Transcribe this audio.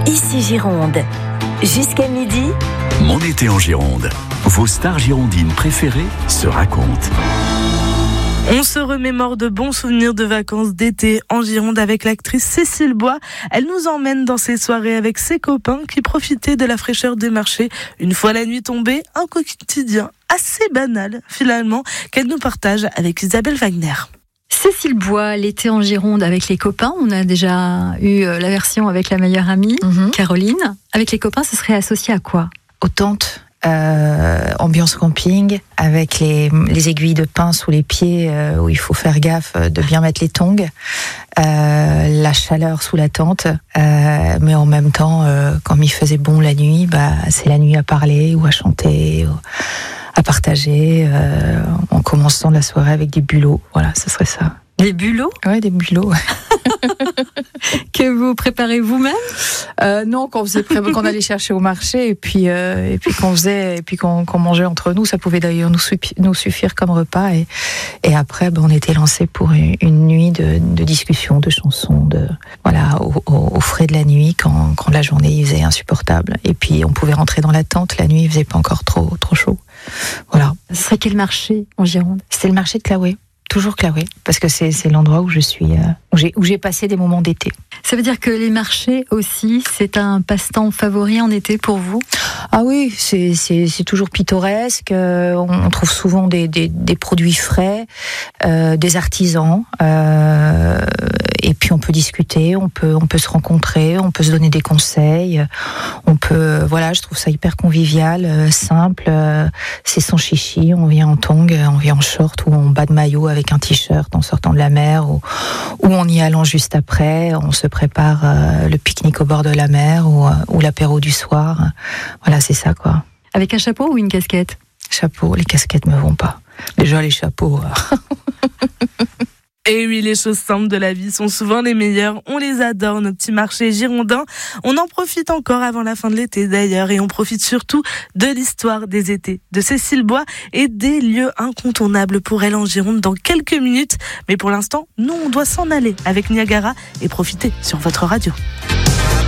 Ici Gironde. Jusqu'à midi. Mon été en Gironde. Vos stars girondines préférées se racontent. On se remémore de bons souvenirs de vacances d'été en Gironde avec l'actrice Cécile Bois. Elle nous emmène dans ses soirées avec ses copains qui profitaient de la fraîcheur des marchés. Une fois la nuit tombée, un quotidien assez banal finalement qu'elle nous partage avec Isabelle Wagner. Cécile Bois, l'été en Gironde avec les copains. On a déjà eu la version avec la meilleure amie, Caroline. Avec les copains, ce serait associé à quoi ? Aux tentes, ambiance camping, avec les aiguilles de pin sous les pieds, où il faut faire gaffe de bien mettre les tongs, la chaleur sous la tente, mais en même temps, quand il faisait bon la nuit, c'est la nuit à parler ou à chanter, à partager, en commençant la soirée avec des bulots. Voilà, ce serait ça. Des bulots ? Ouais, des bulots. Que vous préparez vous-même ? Non, qu'on allait chercher au marché et puis qu'on mangeait entre nous. Ça pouvait d'ailleurs nous suffire comme repas et après on était lancés pour une nuit de discussion, de chansons, au frais de la nuit quand la journée il faisait insupportable. Et puis on pouvait rentrer dans la tente la nuit, il faisait pas encore trop chaud. Voilà. Ce serait quel marché en Gironde ? C'était le marché de Claouet. Toujours Claouet, parce que c'est l'endroit où je suis, où j'ai passé des moments d'été. Ça veut dire que les marchés aussi, c'est un passe-temps favori en été pour vous ? Ah oui, c'est toujours pittoresque. On trouve souvent des produits frais, des artisans, et puis on peut discuter, on peut se rencontrer, on peut se donner des conseils. Je trouve ça hyper convivial, simple. C'est sans chichi. On vient en tongs, on vient en short ou en bas de maillot avec un t-shirt en sortant de la mer ou en y allant juste après. On se prépare le pique-nique au bord de la mer ou l'apéro du soir. Voilà, c'est ça, quoi. Avec un chapeau ou une casquette ? Chapeau, les casquettes me vont pas. Déjà, les chapeaux. Et oui, les choses simples de la vie sont souvent les meilleures. On les adore, nos petits marchés girondins. On en profite encore avant la fin de l'été d'ailleurs. Et on profite surtout de l'histoire des étés de Cécile Bois et des lieux incontournables pour elle en Gironde dans quelques minutes. Mais pour l'instant, nous, on doit s'en aller avec Niagara et profiter sur votre radio.